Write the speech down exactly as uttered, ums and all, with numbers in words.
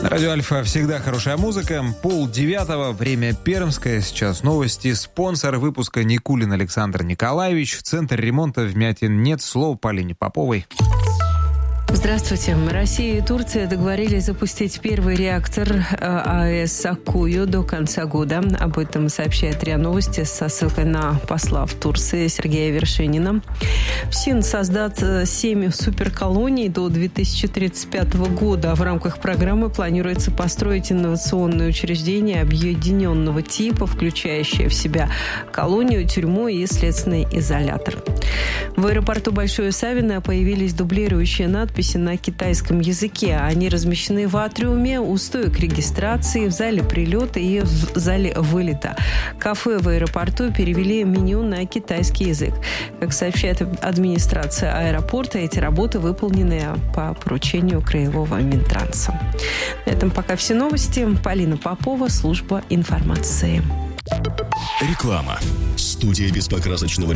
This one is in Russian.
Радио Альфа, всегда хорошая музыка. Пол девятого, время пермское. Сейчас новости. Спонсор выпуска Никулин Александр Николаевич. Центр ремонта Вмятин. Нет слов Полине Поповой. Здравствуйте. Россия и Турция договорились запустить первый реактор АЭС «Аккую» до конца года. Об этом сообщает РИА Новости со ссылкой на посла в Турции Сергея Вершинина. ФСИН создаст семь суперколоний до две тысячи тридцать пятого года. В рамках программы планируется построить инновационные учреждения объединенного типа, включающие в себя колонию, тюрьму и следственный изолятор. В аэропорту Большое Савино появились дублирующие надписи на китайском языке. Они размещены в атриуме, у стоек регистрации, в зале прилета и в зале вылета. Кафе в аэропорту перевели меню на китайский язык. Как сообщает администрация аэропорта, эти работы выполнены по поручению Краевого Минтранса. На этом пока все новости. Полина Попова, служба информации. Реклама. Студия беспокрасочного